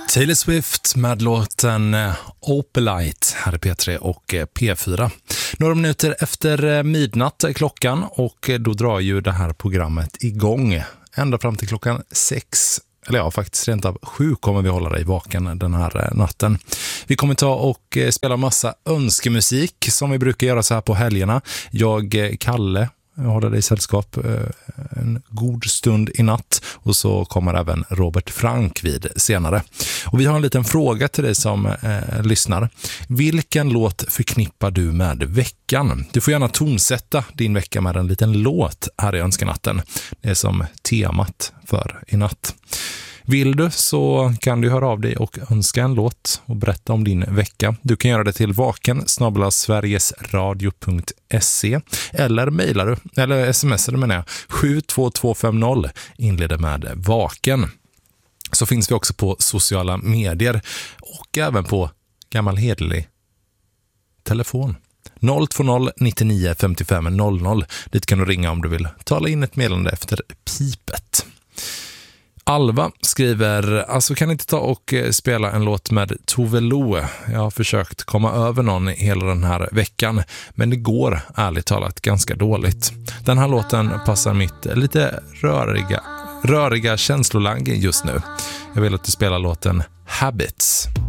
Taylor Swift med låten Opalite här i P3 och P4. Några minuter efter midnatt är klockan och då drar ju det här programmet igång. Ända fram till klockan 6. Eller ja, faktiskt rent av 7 kommer vi hålla dig vaken den här natten. Vi kommer ta och spela massa önskemusik som vi brukar göra så här på helgerna. Jag, Kalle, håller dig i sällskap en god stund i natt och så kommer även Robert Frank vid senare. Och vi har en liten fråga till dig som lyssnar. Vilken låt förknippar du med veckan? Du får gärna tonsätta din vecka med en liten låt här i Önskenatten. Det är som temat för i natt. Vill du så kan du höra av dig och önska en låt och berätta om din vecka. Du kan göra det till vaken@sverigesradio.se eller mejlar du, eller smsar du menar jag, 72250 inleder med vaken. Så finns vi också på sociala medier och även på gammal hederlig telefon. 020 99 55 00. Dit kan du ringa om du vill tala in ett meddelande efter pipet. Alva skriver, alltså kan inte ta och spela en låt med Tove Lo. Jag har försökt komma över någon hela den här veckan, men det går ärligt talat ganska dåligt. Den här låten passar mitt lite röriga känslolang just nu. Jag vill att du spelar låten Habits.